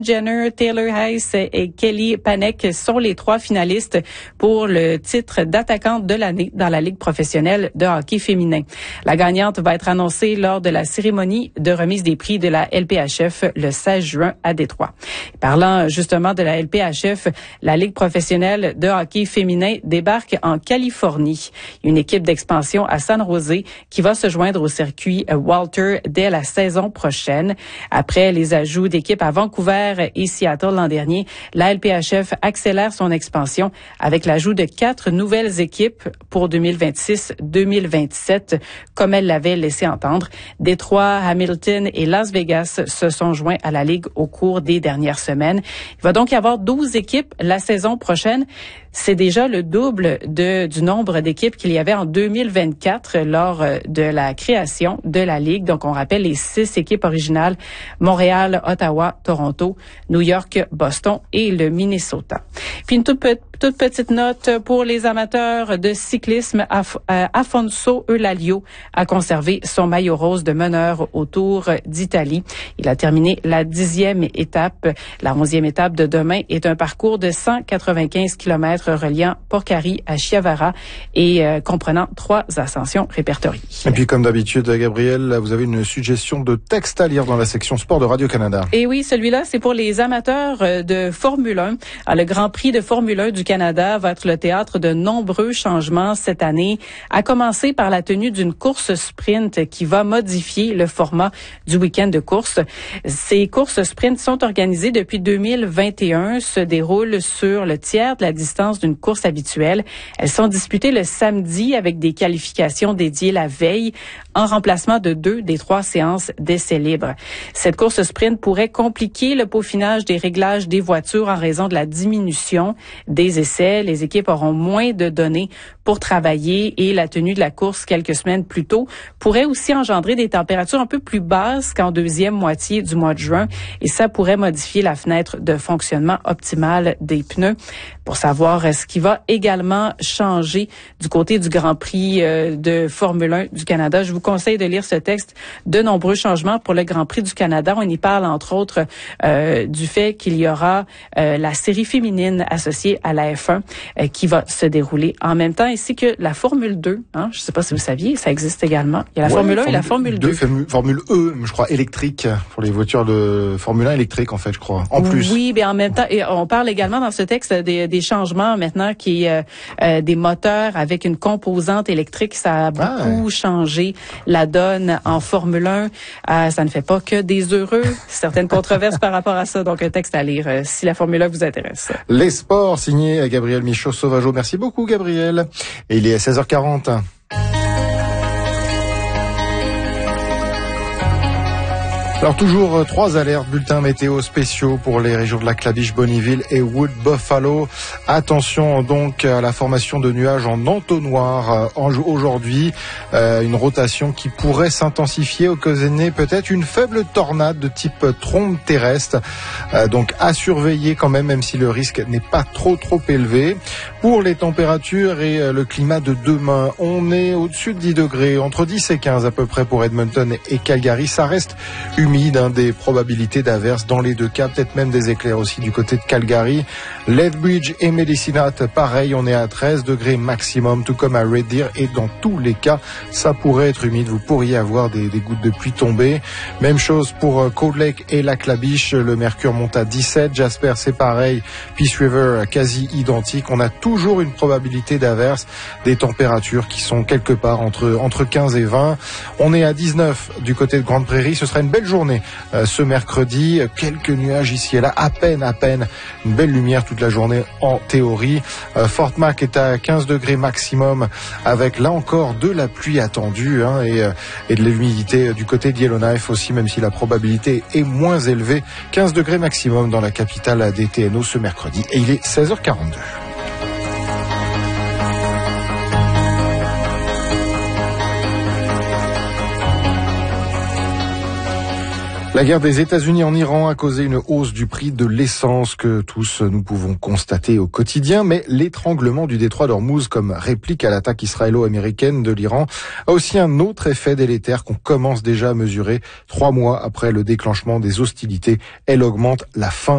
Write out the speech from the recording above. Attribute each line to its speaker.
Speaker 1: Jenner, Taylor Hayes et Kelly Panek sont les trois finalistes pour le titre d'attaquante de l'année dans la Ligue professionnelle de hockey féminin. La gagnante va être annoncée lors de la cérémonie de remise des prix de la LPHF le 16 juin à Détroit. Parlant justement de la LPHF, la Ligue professionnelle de hockey féminin débarque en Californie. Une équipe d'expansion à San Jose qui va se joindre au circuit Walter dès la saison prochaine. Après les ajouts d'équipes à Vancouver et Seattle l'an dernier, la LPHF accélère son expansion avec l'ajout de 4 nouvelles équipes pour 2026-2027, comme elle l'avait laissé entendre. Détroit, Hamilton et Las Vegas se sont joints à la Ligue au cours des dernières semaines. Il va donc y avoir 12 équipes la saison prochaine. C'est déjà le double du nombre d'équipes qu'il y avait en 2024 lors de la création de la Ligue. Donc, on rappelle les 6 équipes originales: Montréal, Ottawa, Toronto, New York, Boston et le Minnesota. Puis une toute petite note pour les amateurs de cyclisme. Afonso Eulalio a conservé son maillot rose de meneur au Tour d'Italie. Il a terminé la 10e étape. La 11e étape de demain est un parcours de 195 km reliant Porcari à Chiavara et comprenant 3 ascensions répertoriées.
Speaker 2: Et puis, comme d'habitude, Gabrielle, vous avez une suggestion de texte à lire dans la section sport de Radio-Canada.
Speaker 1: Et oui, celui-là, c'est pour les amateurs de Formule 1. Le Grand Prix de Formule 1 du Canada va être le théâtre de nombreux changements cette année, à commencer par la tenue d'une course sprint qui va modifier le format du week-end de course. Ces courses sprint sont organisées depuis 2021, se déroulent sur le tiers de la distance d'une course habituelle. Elles sont disputées le samedi avec des qualifications dédiées la veille, en remplacement de 2 des 3 séances d'essais libres. Cette course sprint pourrait compliquer le peaufinage des réglages des voitures en raison de la diminution des essais. Les équipes auront moins de données pour travailler et la tenue de la course quelques semaines plus tôt pourrait aussi engendrer des températures un peu plus basses qu'en deuxième moitié du mois de juin et ça pourrait modifier la fenêtre de fonctionnement optimale des pneus. Pour savoir ce qui va également changer du côté du Grand Prix de Formule 1 du Canada, je vous conseille de lire ce texte. De nombreux changements pour le Grand Prix du Canada. On y parle entre autres du fait qu'il y aura la série féminine associée à la F1 qui va se dérouler en même temps, ainsi que la Formule 2. Je ne sais pas si vous saviez, ça existe également. Il y a la Formule 1 et la Formule 2.
Speaker 2: Formule E, je crois, électrique, pour les voitures de Formule 1 électrique, en fait, je crois. En plus.
Speaker 1: Oui, mais en même temps, et on parle également dans ce texte des changements maintenant qui des moteurs avec une composante électrique. Ça a beaucoup changé la donne en Formule 1. Ça ne fait pas que des heureux. Certaines controverses par rapport à ça. Donc, un texte à lire si la Formule 1 vous intéresse.
Speaker 2: Les sports, signé Gabriel Michaud-Sauvageau. Merci beaucoup, Gabriel. Et il est 16h40. Alors toujours 3 alertes, bulletins météo spéciaux pour les régions de la Clabiche, Bonnyville et Wood Buffalo. Attention donc à la formation de nuages en entonnoir aujourd'hui. Une rotation qui pourrait s'intensifier, occasionner peut-être une faible tornade de type trombe terrestre. Donc à surveiller quand même si le risque n'est pas trop élevé. Pour les températures et le climat de demain, on est au-dessus de 10 degrés, entre 10 et 15 à peu près pour Edmonton et Calgary. Ça reste humide, des probabilités d'averses dans les 2 cas, peut-être même des éclairs aussi du côté de Calgary. Lethbridge et Medicine Hat, pareil, on est à 13 degrés maximum, tout comme à Red Deer, et dans tous les cas, ça pourrait être humide. Vous pourriez avoir des gouttes de pluie tomber. Même chose pour Cold Lake et la Clabiche, le mercure monte à 17. Jasper, c'est pareil. Peace River, quasi identique. On a toujours une probabilité d'averses, des températures qui sont quelque part entre 15 et 20. On est à 19 du côté de Grande Prairie. Ce sera une belle journée ce mercredi. Quelques nuages ici et là, à peine. Une belle lumière toute la journée en théorie. Fort Mac est à 15 degrés maximum avec là encore de la pluie attendue et de l'humidité du côté de Yellowknife aussi, même si la probabilité est moins élevée. 15 degrés maximum dans la capitale des TNO ce mercredi. Et il est 16h42. La guerre des États-Unis en Iran a causé une hausse du prix de l'essence que tous nous pouvons constater au quotidien, mais l'étranglement du détroit d'Ormuz comme réplique à l'attaque israélo-américaine de l'Iran a aussi un autre effet délétère qu'on commence déjà à mesurer 3 mois après le déclenchement des hostilités. Elle augmente la faim